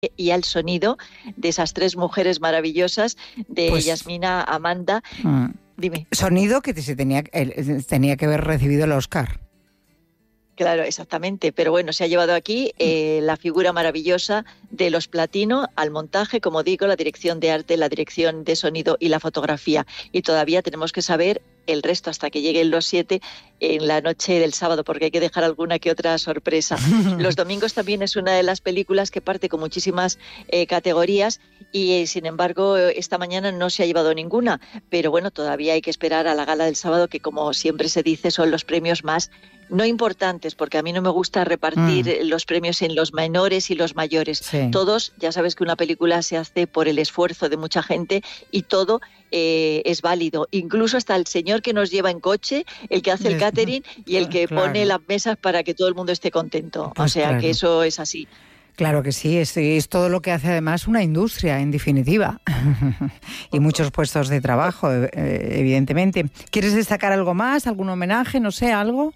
y al sonido de esas tres mujeres maravillosas, de Pues Yasmina, Amanda. Dime. sonido que tenía que haber recibido el Oscar. Claro, exactamente. Pero bueno, se ha llevado aquí la figura maravillosa de los Platino al montaje, como digo, la dirección de arte, la dirección de sonido y la fotografía. Y todavía tenemos que saber el resto hasta que lleguen los 7 en la noche del sábado, porque hay que dejar alguna que otra sorpresa. Los domingos también es una de las películas que parte con muchísimas categorías y, sin embargo, esta mañana no se ha llevado ninguna. Pero bueno, todavía hay que esperar a la gala del sábado, que como siempre se dice, son los premios más no importantes, porque a mí no me gusta repartir los premios en los menores y los mayores. Sí. Todos, ya sabes que una película se hace por el esfuerzo de mucha gente y todo es válido. Incluso hasta el señor que nos lleva en coche, el que hace el catering y el que pone las mesas para que todo el mundo esté contento. Pues o sea, claro. que eso es así. Claro que sí, es todo lo que hace además una industria, en definitiva, y muchos puestos de trabajo, evidentemente. ¿Quieres destacar algo más, algún homenaje, no sé, algo?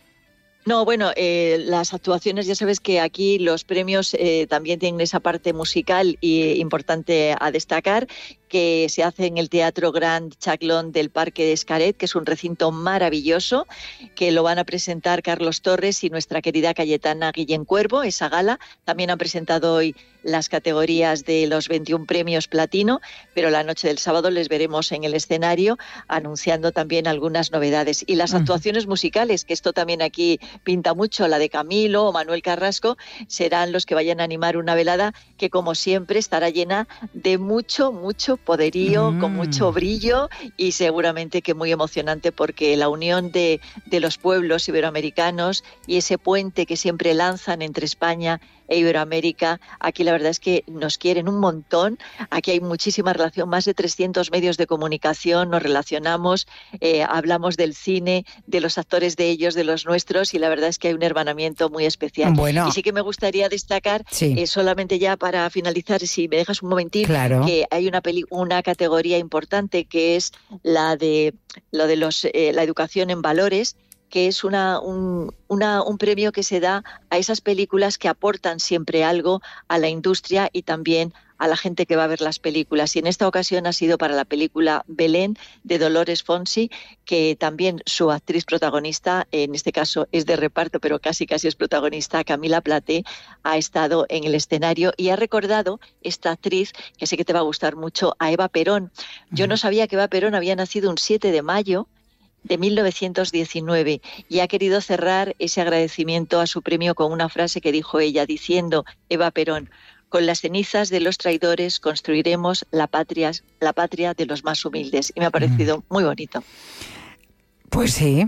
No, bueno, las actuaciones, ya sabes que aquí los premios también tienen esa parte musical y importante a destacar, que se hace en el Teatro Grand Chaclón del Parque de Xcaret, que es un recinto maravilloso, que lo van a presentar Carlos Torres y nuestra querida Cayetana Guillén Cuervo, esa gala. También han presentado hoy las categorías de los 21 premios Platino, pero la noche del sábado les veremos en el escenario anunciando también algunas novedades. Y las actuaciones musicales, que esto también aquí pinta mucho, la de Camilo o Manuel Carrasco, serán los que vayan a animar una velada que, como siempre, estará llena de mucho poderío, con mucho brillo y seguramente que muy emocionante, porque la unión de los pueblos iberoamericanos y ese puente que siempre lanzan entre España e Iberoamérica, aquí la verdad es que nos quieren un montón. Aquí hay muchísima relación, más de 300 medios de comunicación, nos relacionamos, hablamos del cine, de los actores de ellos, de los nuestros, y la verdad es que hay un hermanamiento muy especial. Bueno, y sí que me gustaría destacar, sí. Solamente ya para finalizar, si me dejas un momentín, Claro. que hay una categoría importante, que es la de la educación en valores, que es un premio que se da a esas películas que aportan siempre algo a la industria y también a la gente que va a ver las películas. Y en esta ocasión ha sido para la película Belén, de Dolores Fonsi, que también su actriz protagonista, en este caso es de reparto, pero casi es protagonista, Camila Platé, ha estado en el escenario y ha recordado esta actriz, que sé que te va a gustar mucho, a Eva Perón. Yo no sabía que Eva Perón había nacido un 7 de mayo de 1919 y ha querido cerrar ese agradecimiento a su premio con una frase que dijo ella, diciendo, Eva Perón: con las cenizas de los traidores construiremos la patria de los más humildes. Y me ha parecido muy bonito. Pues sí.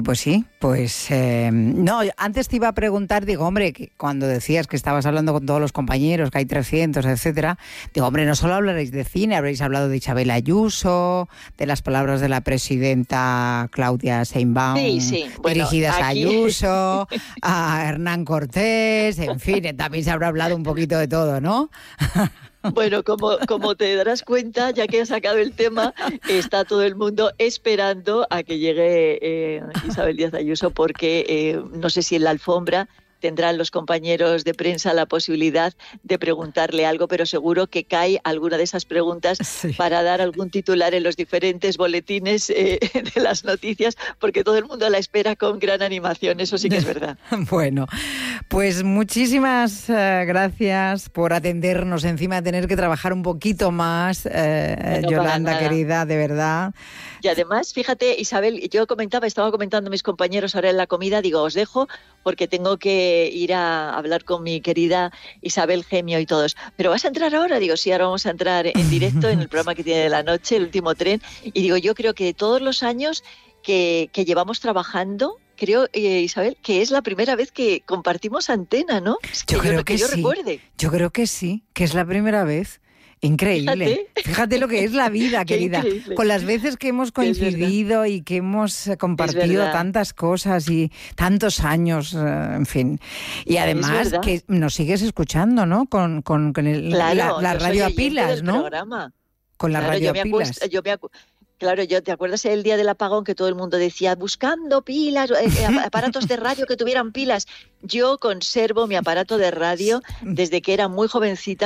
No, antes te iba a preguntar, digo, hombre, que cuando decías que estabas hablando con todos los compañeros, que hay 300, etcétera, digo, hombre, no solo hablaréis de cine, habréis hablado de Isabel Ayuso, de las palabras de la presidenta Claudia Sheinbaum, sí. Bueno, dirigidas aquí... a Ayuso, a Hernán Cortés, en fin, también se habrá hablado un poquito de todo, ¿no? Bueno, como te darás cuenta, ya que has sacado el tema, está todo el mundo esperando a que llegue Isabel Díaz Ayuso, porque no sé si en la alfombra tendrán los compañeros de prensa la posibilidad de preguntarle algo, pero seguro que cae alguna de esas preguntas para dar algún titular en los diferentes boletines de las noticias, porque todo el mundo la espera con gran animación, eso sí que es verdad. Bueno, pues muchísimas gracias por atendernos, encima de tener que trabajar un poquito más, No, Yolanda, querida, de verdad. Y además, fíjate, Isabel, estaba comentando a mis compañeros ahora en la comida, digo, os dejo porque tengo que ir a hablar con mi querida Isabel Gemio y todos. ¿Pero vas a entrar ahora? Digo, sí, ahora vamos a entrar en directo en el programa que tiene de la noche, El Último Tren. Y digo, yo creo que todos los años que llevamos trabajando, creo, Isabel, que es la primera vez que compartimos antena, ¿no? Yo creo que yo sí. recuerde. Yo creo que sí, que es la primera vez. Increíble. Fíjate lo que es la vida, querida. Increíble. Con las veces que hemos coincidido y que hemos compartido tantas cosas y tantos años, en fin. Y además que nos sigues escuchando, ¿no? Con la radio a pilas, ¿no? Programa. Con la radio a pilas. Claro, ¿te acuerdas el día del apagón que todo el mundo decía buscando pilas, aparatos de radio que tuvieran pilas? Yo conservo mi aparato de radio desde que era muy jovencita.